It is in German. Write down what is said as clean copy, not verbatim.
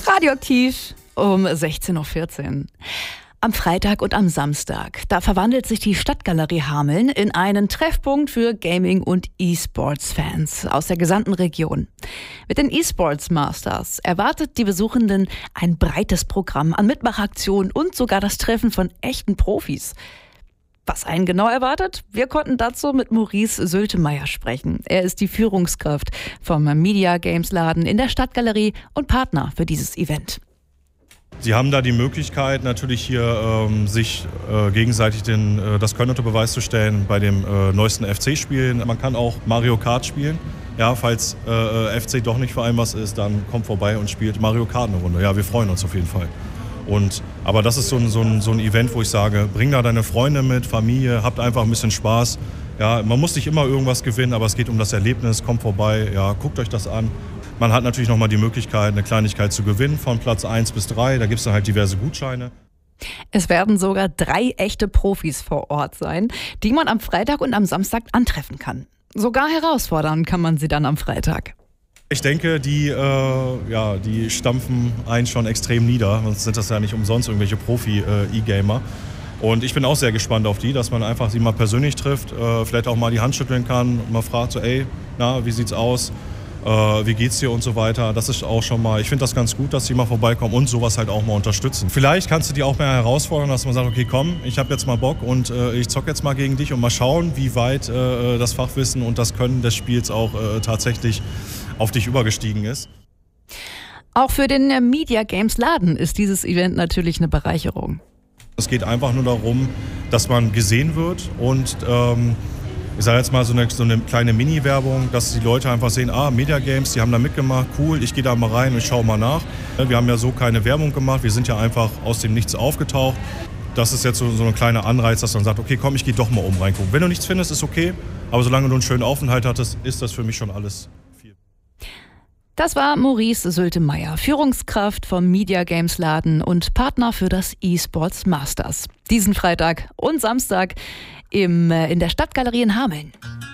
Radioaktiv um 16.14 Uhr. Am Freitag und am Samstag, da verwandelt sich die Stadtgalerie Hameln in einen Treffpunkt für Gaming- und E-Sports-Fans aus der gesamten Region. Mit den E-Sports Masters erwartet die Besuchenden ein breites Programm an Mitmachaktionen und sogar das Treffen von echten Profis. Was einen genau erwartet? Wir konnten dazu mit Maurice Sültemeyer sprechen. Er ist die Führungskraft vom Media Games Laden in der Stadtgalerie und Partner für dieses Event. Sie haben da die Möglichkeit, natürlich hier sich gegenseitig das Können unter Beweis zu stellen bei dem neuesten FC-Spielen. Man kann auch Mario Kart spielen. Ja, falls FC doch nicht für einen was ist, dann kommt vorbei und spielt Mario Kart eine Runde. Ja, wir freuen uns auf jeden Fall. Aber das ist so ein Event, wo ich sage, bring da deine Freunde mit, Familie, habt einfach ein bisschen Spaß. Ja, man muss nicht immer irgendwas gewinnen, aber es geht um das Erlebnis, kommt vorbei, ja, guckt euch das an. Man hat natürlich nochmal die Möglichkeit, eine Kleinigkeit zu gewinnen von Platz 1 bis 3. Da gibt es dann halt diverse Gutscheine. Es werden sogar 3 echte Profis vor Ort sein, die man am Freitag und am Samstag antreffen kann. Sogar herausfordern kann man sie dann am Freitag. Ich denke, die stampfen einen schon extrem nieder, sonst sind das ja nicht umsonst irgendwelche Profi-E-Gamer. Und ich bin auch sehr gespannt auf die, dass man einfach sie mal persönlich trifft, vielleicht auch mal die Hand schütteln kann und mal fragt so, ey, na, wie sieht's aus? Wie geht's dir und so weiter. Das ist auch schon mal, ich finde das ganz gut, dass die mal vorbeikommen und sowas halt auch mal unterstützen. Vielleicht kannst du die auch mal herausfordern, dass man sagt, okay, komm, ich habe jetzt mal Bock und ich zocke jetzt mal gegen dich und mal schauen, wie weit das Fachwissen und das Können des Spiels auch tatsächlich auf dich übergestiegen ist. Auch für den Media Games Laden ist dieses Event natürlich eine Bereicherung. Es geht einfach nur darum, dass man gesehen wird und ich sage jetzt mal so eine kleine Mini-Werbung, dass die Leute einfach sehen, Media Games, die haben da mitgemacht, cool, ich gehe da mal rein und schaue mal nach. Wir haben ja so keine Werbung gemacht, wir sind ja einfach aus dem Nichts aufgetaucht. Das ist jetzt so ein kleiner Anreiz, dass man sagt, okay, komm, ich gehe doch mal oben reingucken. Wenn du nichts findest, ist okay, aber solange du einen schönen Aufenthalt hattest, ist das für mich schon alles viel. Das war Maurice Sültemeyer, Führungskraft vom Media Games Laden und Partner für das E-Sports Masters. Diesen Freitag und Samstag in der Stadtgalerie in Hameln.